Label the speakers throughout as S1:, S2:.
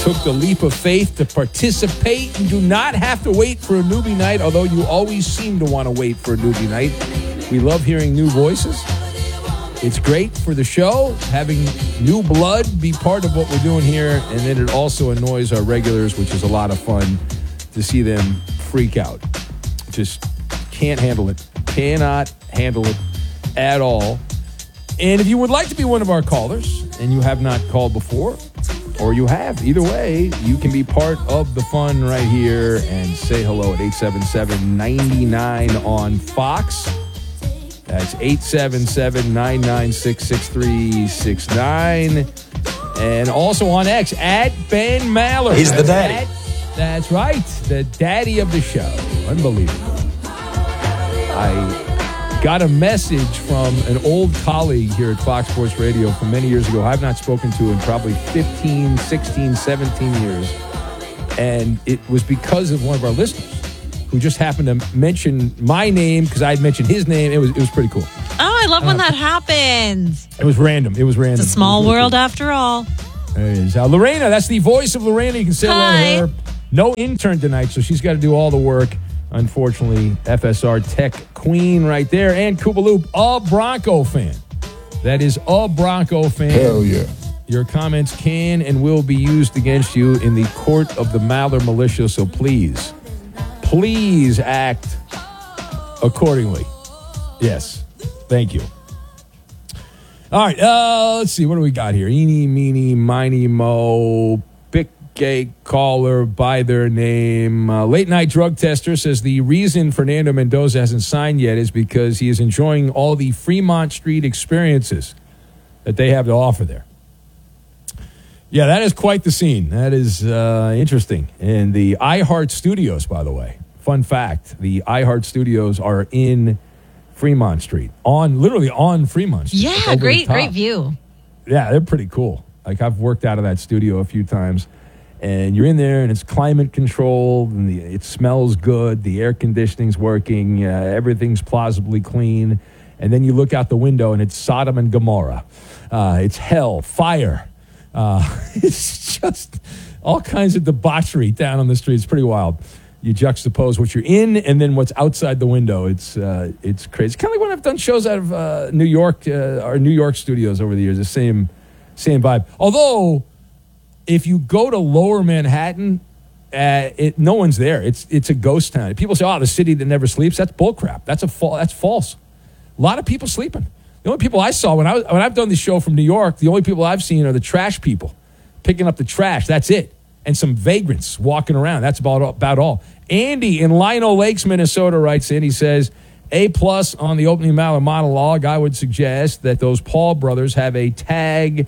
S1: took the leap of faith to participate. You do not have to wait for a newbie night, although you always seem to want to wait for a newbie night. We love hearing new voices. It's great for the show, having new blood be part of what we're doing here, and then it also annoys our regulars, which is a lot of fun to see them freak out. Just can't handle it. Cannot handle it at all. And if you would like to be one of our callers, and you have not called before, or you have, either way, you can be part of the fun right here and say hello at 877-99 on Fox. That's 877-996-6369. And also on X, at Ben Maller.
S2: He's the daddy.
S1: That's right, the daddy of the show. Unbelievable. I got a message from an old colleague here at Fox Sports Radio from many years ago. I've not spoken to in probably 15, 16, 17 years. And it was because of one of our listeners who just happened to mention my name because I had mentioned his name. It was pretty cool.
S3: Oh, I love when that happens.
S1: It was random.
S3: It's a small world after all.
S1: There it is. Lorena, that's the voice of Lorena. You can say hello to her. No intern tonight, so she's got to do all the work. Unfortunately, FSR Tech Queen right there. And Koopa Loop, a Bronco fan. That is a Bronco fan.
S4: Hell yeah.
S1: Your comments can and will be used against you in the court of the Maller Militia, so please act accordingly. Yes. Thank you. All right, let's see. What do we got here? Eeny, meeny, miny, mo. Gay caller by their name. Late night drug tester says the reason Fernando Mendoza hasn't signed yet is because he is enjoying all the Fremont Street experiences that they have to offer there. Yeah, that is quite the scene. That is interesting. And the iHeart Studios, by the way, fun fact, the iHeart Studios are in Fremont Street, literally on Fremont Street.
S3: Yeah, great view.
S1: Yeah, they're pretty cool. Like, I've worked out of that studio a few times. And you're in there, and it's climate controlled, and it smells good. The air conditioning's working. Everything's plausibly clean. And then you look out the window, and it's Sodom and Gomorrah. It's hell, fire. It's just all kinds of debauchery down on the street. It's pretty wild. You juxtapose what you're in and then what's outside the window. It's crazy. Kind of like when I've done shows out of New York, our New York studios over the years. The same vibe. Although, if you go to Lower Manhattan, no one's there. It's a ghost town. People say, "Oh, the city that never sleeps." That's bullcrap. That's false. A lot of people sleeping. The only people I saw when I've done this show from New York, the only people I've seen are the trash people picking up the trash. That's it, and some vagrants walking around. That's about all. Andy in Lino Lakes, Minnesota, writes in. He says, A+ on the opening Maller monologue. I would suggest that those Paul brothers have a tag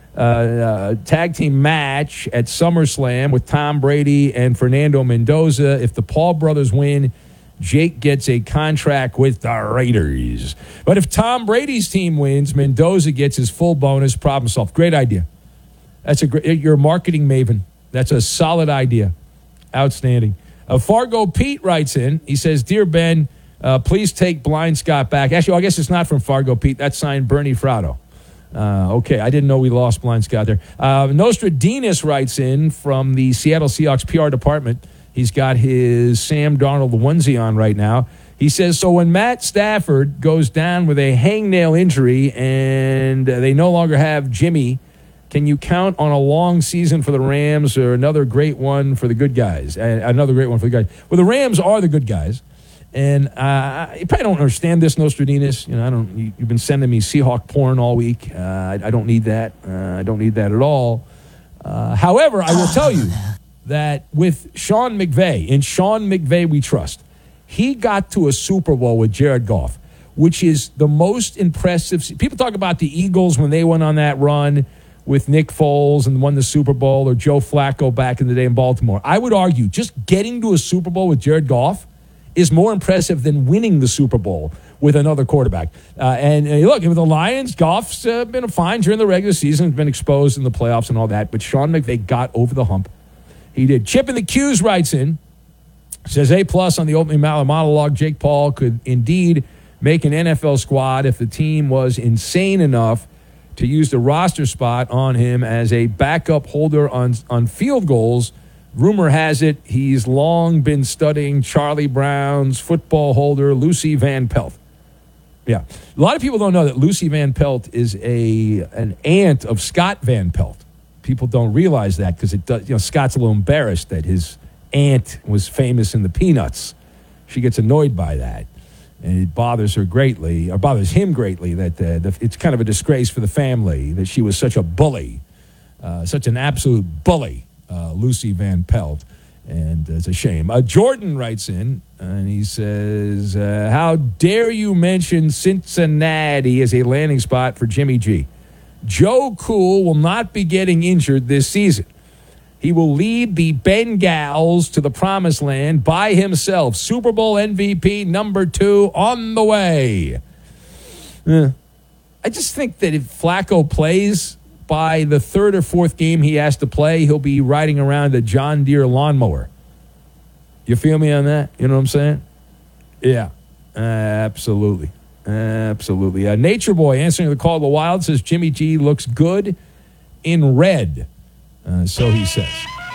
S1: team match at SummerSlam with Tom Brady and Fernando Mendoza. If the Paul brothers win, Jake gets a contract with the Raiders. But if Tom Brady's team wins, Mendoza gets his full bonus. Problem solved. Great idea. You're a marketing maven. That's a solid idea. Outstanding. Fargo Pete writes in. He says, "Dear Ben, please take Blind Scott back." Actually, I guess it's not from Fargo Pete. That's signed Bernie Fratto. Okay, I didn't know we lost Blind Scott there. Nostradamus writes in from the Seattle Seahawks PR department. He's got his Sam Darnold onesie on right now. He says, so when Matt Stafford goes down with a hangnail injury and they no longer have Jimmy, can you count on a long season for the Rams or another great one for the good guys? Another great one for the guys. Well, the Rams are the good guys. And you probably don't understand this, Nostradamus. You've been sending me Seahawk porn all week. I don't need that. I don't need that at all. However, I will tell you that with Sean McVay, in Sean McVay we trust, he got to a Super Bowl with Jared Goff, which is the most impressive. People talk about the Eagles when they went on that run with Nick Foles and won the Super Bowl, or Joe Flacco back in the day in Baltimore. I would argue just getting to a Super Bowl with Jared Goff is more impressive than winning the Super Bowl with another quarterback. And look, with the Lions, Goff's been fine during the regular season, been exposed in the playoffs and all that, but Sean McVay got over the hump. He did. Chip in the Q's writes in, says, A+ on the opening Maller monologue. Jake Paul could indeed make an NFL squad if the team was insane enough to use the roster spot on him as a backup holder on field goals. Rumor has it he's long been studying Charlie Brown's football holder, Lucy Van Pelt. Yeah. A lot of people don't know that Lucy Van Pelt is an aunt of Scott Van Pelt. People don't realize that because Scott's a little embarrassed that his aunt was famous in the Peanuts. She gets annoyed by that. And it bothers him greatly that it's kind of a disgrace for the family that she was such a bully, such an absolute bully, Lucy Van Pelt. And it's a shame. Jordan writes in, and he says, how dare you mention Cincinnati as a landing spot for Jimmy G? Joe Cool will not be getting injured this season. He will lead the Bengals to the promised land by himself. Super Bowl MVP number 2 on the way. I just think that if Flacco plays, by the third or fourth game he has to play, he'll be riding around a John Deere lawnmower. You feel me on that? You know what I'm saying? Yeah, absolutely. Absolutely. Nature Boy answering the call of the Wild says Jimmy G looks good in red. So he says.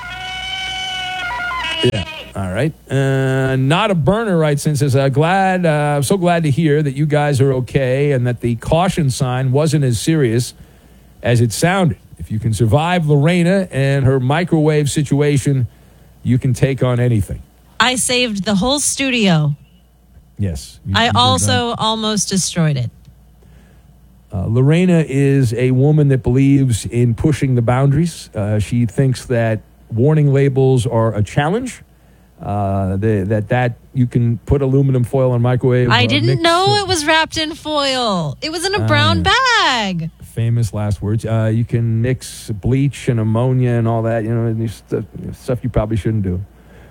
S1: Yeah. All right. Not a burner writes in says, I'm so glad to hear that you guys are okay and that the caution sign wasn't as serious as it sounded. If you can survive Lorena and her microwave situation, you can take on anything.
S3: I saved the whole studio.
S1: Yes.
S3: I also almost destroyed it.
S1: Lorena is a woman that believes in pushing the boundaries. She thinks that warning labels are a challenge. That you can put aluminum foil on microwave.
S3: I didn't know it was wrapped in foil. It was in a brown bag.
S1: Famous last words. You can mix bleach and ammonia and all that. Stuff you probably shouldn't do.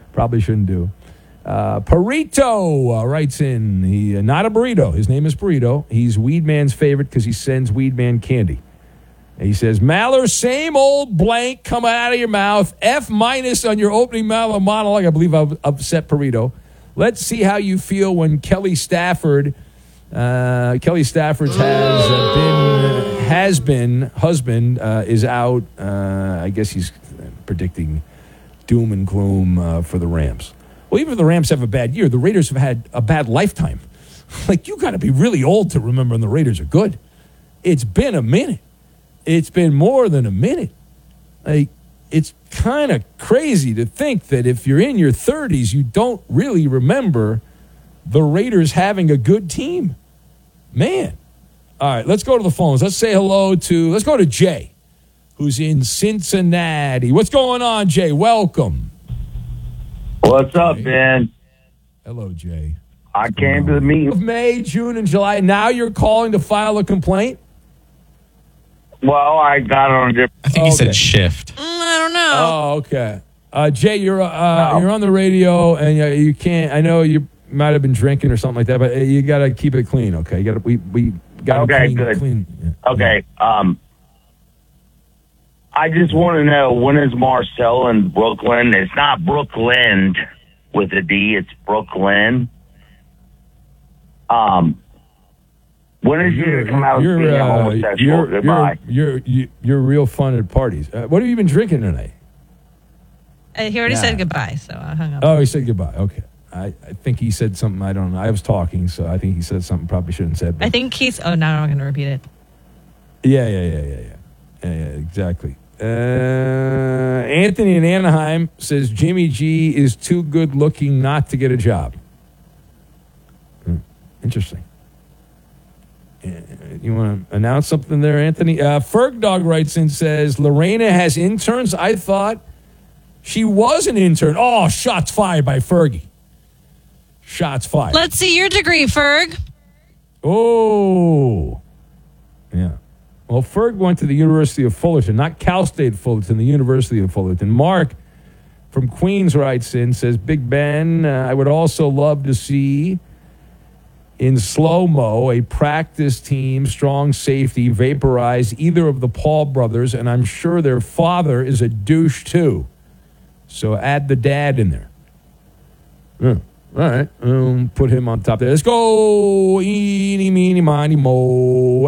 S1: Burrito writes in, not a burrito. His name is Burrito. He's Weedman's favorite because he sends Weedman candy. And he says, Maller, same old blank coming out of your mouth. F- on your opening monologue. I believe I've upset Burrito. Let's see how you feel when Kelly Stafford's husband is out. I guess he's predicting doom and gloom for the Rams. Well, even if the Rams have a bad year, the Raiders have had a bad lifetime. Like, you got to be really old to remember when the Raiders are good. It's been a minute. It's been more than a minute. Like, it's kind of crazy to think that if you're in your 30s, you don't really remember the Raiders having a good team. Man. All right, let's go to the phones. Let's go to Jay, who's in Cincinnati. What's going on, Jay? Welcome.
S2: What's up, man?
S1: Hello, Jay.
S2: I came to the meeting.
S1: Of May, June, and July. Now you're calling to file a complaint?
S2: Well, I got on a different...
S4: I think he said shift.
S3: I don't know.
S1: Oh, okay. Jay, you're on the radio, and you can't... I know you might have been drinking or something like that, but you got to keep it clean, okay? We got to clean. Yeah.
S2: Okay. I just want to know, when is Marcel in Brooklyn? It's not Brooklyn with a D. It's Brooklyn. When is he going to come out and being a homosexual? Goodbye.
S1: You're real fun at parties. What have you been drinking tonight?
S3: He already said goodbye, so I hung up.
S1: Oh, he said goodbye. Okay. I think he said something. I don't know. I was talking, so I think he said something probably shouldn't have said.
S3: I think he's... Oh, now I'm going to repeat it.
S1: Yeah, exactly. Anthony in Anaheim says Jimmy G is too good looking not to get a job. Interesting. You want to announce something there, Anthony? Ferg Dog writes in, says Lorena has interns. I thought she was an intern. Oh, shots fired by Fergie. Shots fired.
S3: Let's see your degree, Ferg.
S1: Oh, yeah. Well, Ferg went to the University of Fullerton, not Cal State Fullerton, the University of Fullerton. Mark from Queens writes in, says, Big Ben, I would also love to see in slow-mo a practice team, strong safety, vaporize either of the Paul brothers, and I'm sure their father is a douche too. So add the dad in there. All right. Put him on top there. Let's go. Eeny, meeny, miny, mo.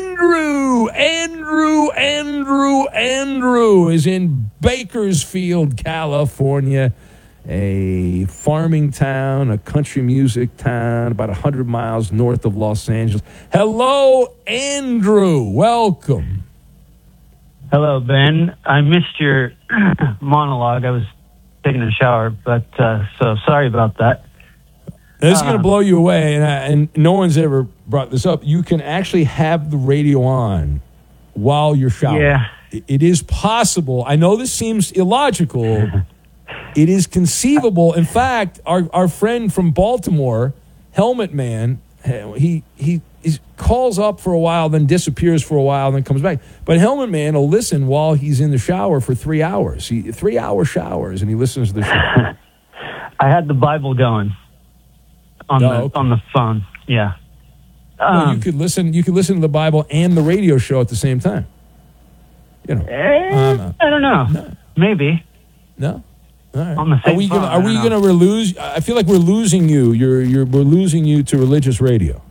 S1: Andrew is in Bakersfield, California, a farming town, a country music town about 100 miles north of Los Angeles. Hello, Andrew. Welcome.
S4: Hello, Ben. I missed your monologue. I was taking a shower, but so sorry about that.
S1: This is going to blow you away, and no one's ever brought this up. You can actually have the radio on while you're showering.
S4: Yeah.
S1: It is possible. I know this seems illogical. It is conceivable. In fact, our friend from Baltimore, Helmet Man, he calls up for a while, then disappears for a while, then comes back. But Helmet Man will listen while he's in the shower for 3 hours. 3-hour showers, and he listens to the show.
S4: I had the Bible going on the phone. Yeah.
S1: Well, you could listen to the Bible and the radio show at the same time. You know.
S4: I don't know.
S1: No.
S4: Maybe.
S1: No. All right.
S4: On the same phone,
S1: are we going to lose? I feel like we're losing you. We're losing you to religious radio.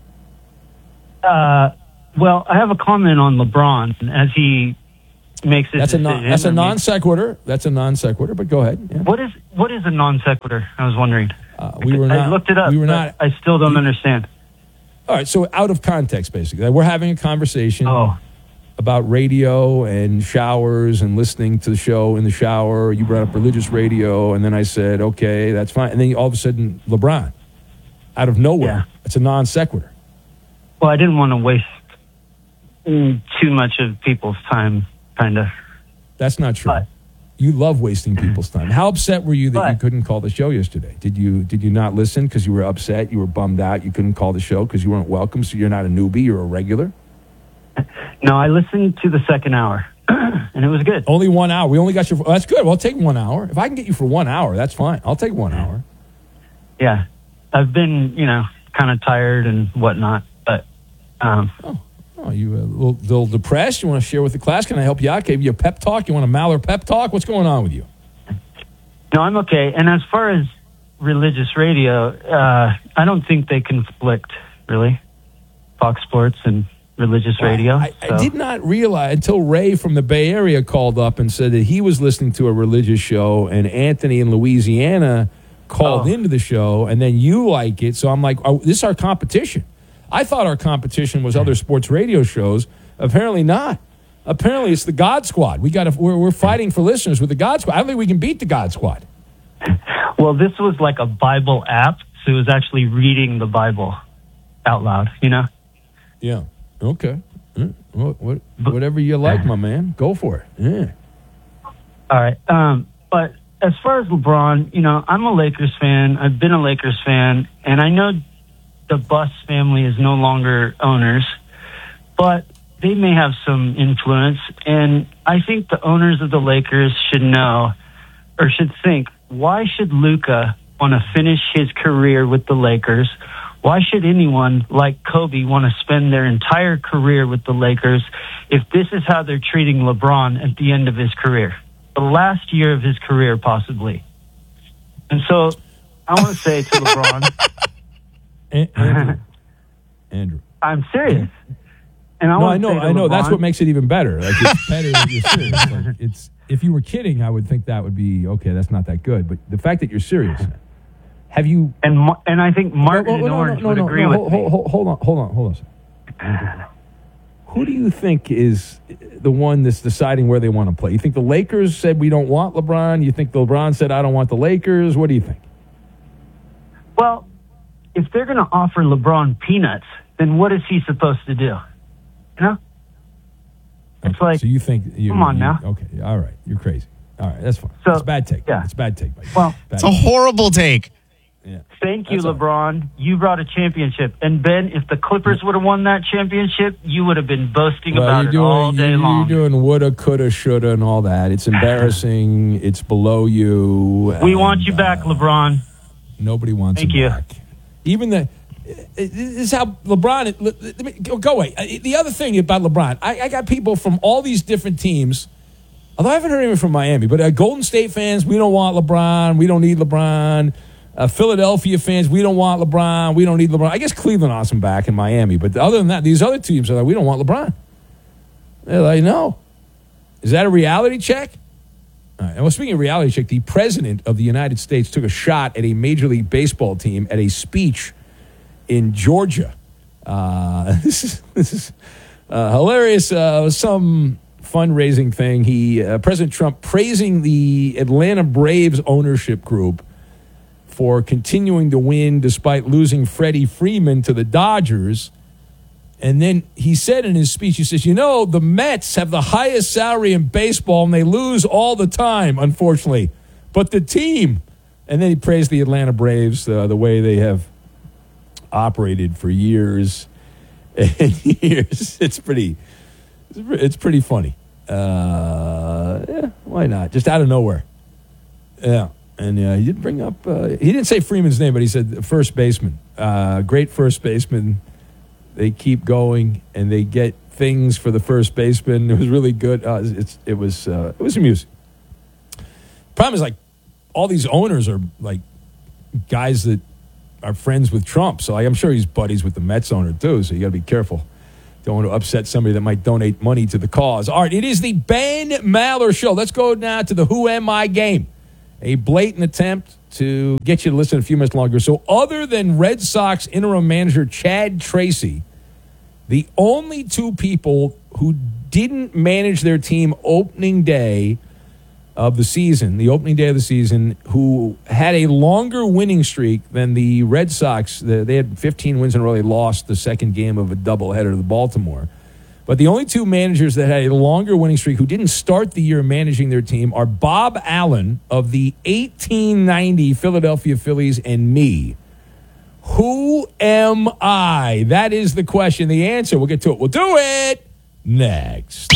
S4: Well, I have a comment on LeBron as he makes his decision.
S1: That's a non sequitur. That's a non sequitur. But go ahead. Yeah.
S4: What is a non sequitur? I was wondering.
S1: I
S4: looked it up. I still don't understand.
S1: All right. So out of context, basically, we're having a conversation about radio and showers and listening to the show in the shower. You brought up religious radio, and then I said, okay, that's fine. And then all of a sudden, LeBron, out of nowhere, it's a non sequitur.
S4: Well, I didn't want to waste too much of people's time, kind of.
S1: That's not true. But you love wasting people's time. How upset were you that you couldn't call the show yesterday? Did you not listen because you were upset? You were bummed out? You couldn't call the show because you weren't welcome? So you're not a newbie? You're a regular?
S4: No, I listened to the second hour, and it was good.
S1: Only 1 hour. We only got you. That's good. Well, I'll take 1 hour. If I can get you for 1 hour, that's fine. I'll take 1 hour.
S4: Yeah. I've been, kind of tired and whatnot, but...
S1: you a little depressed? You want to share with the class? Can I help you out? Give you a pep talk? You want a Maller pep talk? What's going on with you?
S4: No, I'm okay. And as far as religious radio, I don't think they conflict, really. Fox Sports and religious radio.
S1: I did not realize until Ray from the Bay Area called up and said that he was listening to a religious show, and Anthony in Louisiana called into the show, and then you like it. So I'm like, this is our competition. I thought our competition was other sports radio shows. Apparently not. Apparently it's the God Squad. We're fighting for listeners with the God Squad. I don't think we can beat the God Squad.
S4: Well, this was like a Bible app, so it was actually reading the Bible out loud,
S1: Yeah. Okay. Whatever you like, my man. Go for it. Yeah.
S4: All right. But as far as LeBron, I'm a Lakers fan. I've been a Lakers fan, and I know the Buss family is no longer owners, but they may have some influence. And I think the owners of the Lakers should know, or should think, why should Luka want to finish his career with the Lakers? Why should anyone like Kobe want to spend their entire career with the Lakers if this is how they're treating LeBron at the end of his career? The last year of his career, possibly. And so I want to say to LeBron...
S1: Andrew.
S4: I'm serious. And
S1: I know. That's what makes it even better. Like, it's better that you're serious. Like, if you were kidding, I would think that would be, okay, that's not that good. But the fact that you're serious... Have you...
S4: And I think Martin and Orange would agree with me.
S1: Hold on a second. Who do you think is the one that's deciding where they want to play? You think the Lakers said we don't want LeBron? You think LeBron said I don't want the Lakers? What do you think?
S4: Well, if they're going to offer LeBron peanuts, then what is he supposed to do? It's like...
S1: So you think...
S4: Come on now.
S1: Okay, all right. You're crazy. All right, that's fine.
S4: So,
S1: it's a bad take.
S4: Yeah.
S1: It's a bad take.
S4: Well,
S5: it's a horrible take.
S1: Yeah.
S4: Thank you, LeBron. You brought a championship. And, Ben, if the Clippers would have won that championship, you would have been boasting about it all day long.
S1: You're doing woulda, coulda, shoulda, and all that. It's embarrassing. It's below you.
S4: We want you back, LeBron.
S1: Nobody wants you back. Even this is how LeBron... Let me go away. The other thing about LeBron, I got people from all these different teams, although I haven't heard anyone from Miami, but Golden State fans, we don't want LeBron. We don't need LeBron. Philadelphia fans, we don't want LeBron. We don't need LeBron. I guess Cleveland wants him back in Miami. But other than that, these other teams are like, we don't want LeBron. They're like, no. Is that a reality check? All right. And well, speaking of reality check, the president of the United States took a shot at a Major League Baseball team at a speech in Georgia. This is hilarious. Some fundraising thing. President Trump praising the Atlanta Braves ownership group for continuing to win despite losing Freddie Freeman to the Dodgers. And then he said in his speech, he says, the Mets have the highest salary in baseball and they lose all the time, unfortunately. But the team, and then he praised the Atlanta Braves, the way they have operated for years and years. It's pretty funny. Yeah, why not? Just out of nowhere. Yeah. And he did bring up, he didn't say Freeman's name, but he said first baseman. Great first baseman. They keep going, and they get things for the first baseman. It was really good. It was amusing. Problem is, like, all these owners are like guys that are friends with Trump. So I'm sure he's buddies with the Mets owner too. So you got to be careful. Don't want to upset somebody that might donate money to the cause. All right, it is the Ben Maller Show. Let's go now to the Who Am I game. A blatant attempt to get you to listen a few minutes longer. So other than Red Sox interim manager Chad Tracy, the only two people who didn't manage their team opening day of the season, who had a longer winning streak than the Red Sox. They had 15 wins in a row. They lost the second game of a doubleheader to Baltimore. But the only two managers that had a longer winning streak who didn't start the year managing their team are Bob Allen of the 1890 Philadelphia Phillies and me. Who am I? That is the question. The answer, we'll get to it. We'll do it next.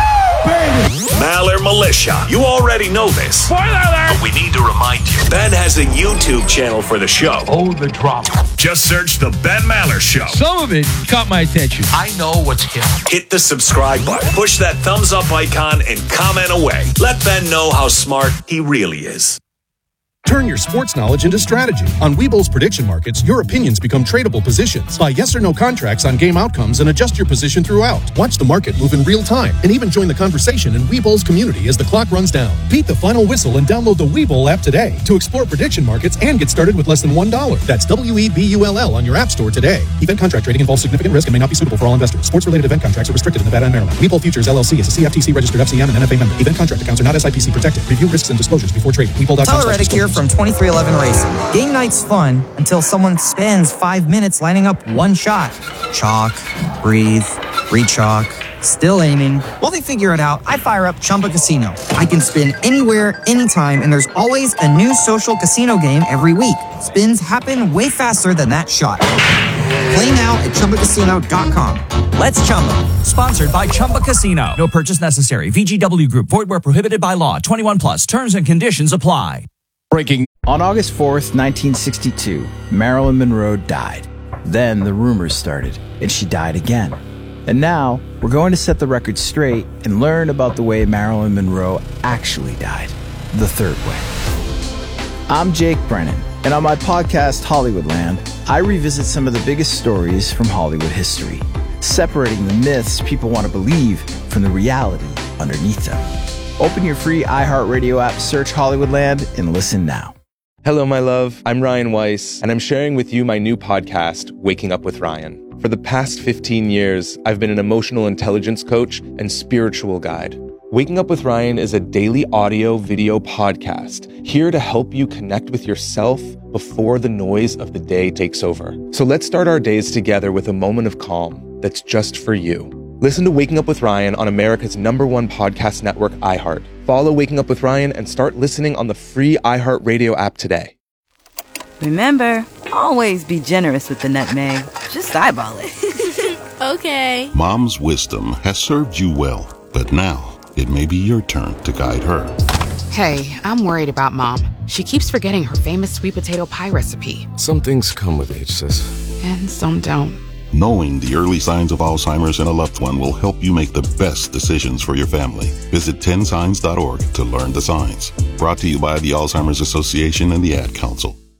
S5: Maller Militia. You already know this.
S1: Spoiler alert!
S5: But we need to remind you. Ben has a YouTube channel for the show.
S1: Oh, the drama.
S5: Just search The Ben Maller Show.
S1: Some of it caught my attention.
S5: I know what's hip. Hit the subscribe button. Push that thumbs up icon and comment away. Let Ben know how smart he really is.
S6: Turn your sports knowledge into strategy. On Webull's prediction markets, your opinions become tradable positions. Buy yes or no contracts on game outcomes and adjust your position throughout. Watch the market move in real time and even join the conversation in Webull's community as the clock runs down. Beat the final whistle and download the Webull app today to explore prediction markets and get started with less than $1. That's WEBULL on your app store today. Event contract trading involves significant risk and may not be suitable for all investors. Sports-related event contracts are restricted in Nevada and Maryland. Webull Futures LLC is a CFTC-registered FCM and NFA member. Event contract accounts are not SIPC protected. Review risks and disclosures before trading. Webull.com.
S7: Tyler Reddick here from 2311 Racing. Game night's fun until someone spends 5 minutes lining up one shot. Chalk, breathe, re-chalk, still aiming. While they figure it out, I fire up Chumba Casino. I can spin anywhere, anytime, and there's always a new social casino game every week. Spins happen way faster than that shot. Play now at ChumbaCasino.com. Let's Chumba.
S8: Sponsored by Chumba Casino. No purchase necessary. VGW Group. Void where prohibited by law. 21 plus. Terms and conditions apply.
S9: Breaking. On August 4th, 1962, Marilyn Monroe died. Then the rumors started, and she died again. And now, we're going to set the record straight and learn about the way Marilyn Monroe actually died. The third way. I'm Jake Brennan, and on my podcast, Hollywoodland, I revisit some of the biggest stories from Hollywood history, separating the myths people want to believe from the reality underneath them. Open your free iHeartRadio app, search Hollywoodland, and listen now.
S10: Hello, my love. I'm Ryan Weiss, and I'm sharing with you my new podcast, Waking Up with Ryan. For the past 15 years, I've been an emotional intelligence coach and spiritual guide. Waking Up with Ryan is a daily audio-video podcast here to help you connect with yourself before the noise of the day takes over. So let's start our days together with a moment of calm that's just for you. Listen to Waking Up with Ryan on America's #1 podcast network, iHeart. Follow Waking Up with Ryan and start listening on the free iHeartRadio app today.
S11: Remember, always be generous with the nutmeg. Just eyeball it.
S12: Okay.
S13: Mom's wisdom has served you well, but now it may be your turn to guide her.
S12: Hey, I'm worried about Mom. She keeps forgetting her famous sweet potato pie recipe.
S14: Some things come with age, sis.
S12: And some don't.
S13: Knowing the early signs of Alzheimer's in a loved one will help you make the best decisions for your family. Visit 10signs.org to learn the signs. Brought to you by the Alzheimer's Association and the Ad Council.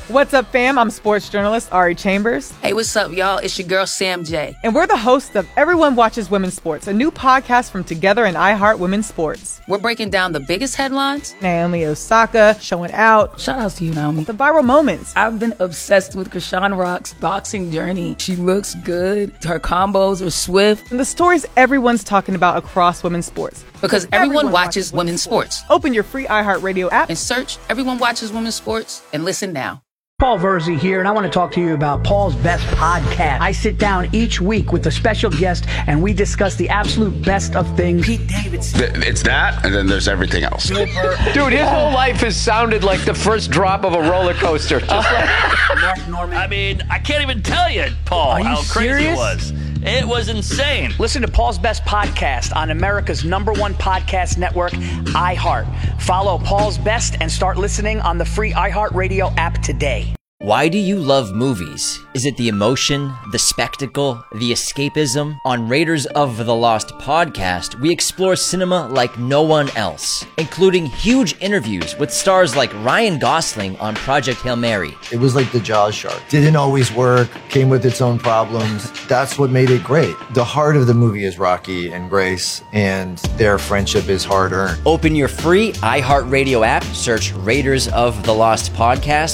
S15: What's up, fam? I'm sports journalist Ari Chambers.
S16: Hey, what's up, y'all? It's your girl, Sam J.
S15: And we're the hosts of Everyone Watches Women's Sports, a new podcast from Together and iHeart Women's Sports.
S16: We're breaking down the biggest headlines.
S15: Naomi Osaka showing out.
S16: Shout out to you, Naomi.
S15: The viral moments.
S16: I've been obsessed with Krishan Rock's boxing journey. She looks good. Her combos are swift.
S15: And the stories everyone's talking about across women's sports.
S16: Because everyone watches women's sports.
S15: Open your free iHeartRadio app
S16: and search Everyone Watches Women's Sports and listen now.
S17: Paul Verzi here, and I want to talk to you about Paul's Best Podcast. I sit down each week with a special guest, and we discuss the absolute best of things. Pete Davidson.
S18: It's that, and then there's everything else.
S19: Dude, his whole life has sounded like the first drop of a roller coaster. Just like
S20: Mark Norman. I mean, I can't even tell you, Paul, how crazy it was. It was insane.
S17: Listen to Paul's Best Podcast on America's #1 podcast network, iHeart. Follow Paul's Best and start listening on the free iHeartRadio app today.
S21: Why do you love movies? Is it the emotion, the spectacle, the escapism? On Raiders of the Lost podcast, we explore cinema like no one else, including huge interviews with stars like Ryan Gosling on Project Hail Mary.
S22: It was like the Jaws shark. Didn't always work, came with its own problems. That's what made it great. The heart of the movie is Rocky and Grace, and their friendship is hard-earned.
S21: Open your free iHeartRadio app, search Raiders of the Lost podcast,